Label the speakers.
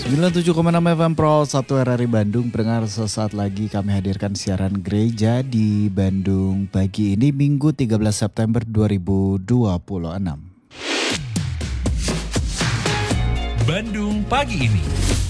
Speaker 1: 97,6 FM Pro 1 RRI Bandung. Pendengar, sesaat lagi kami hadirkan siaran gereja di Bandung pagi ini Minggu 13 September 2026.
Speaker 2: Bandung pagi ini.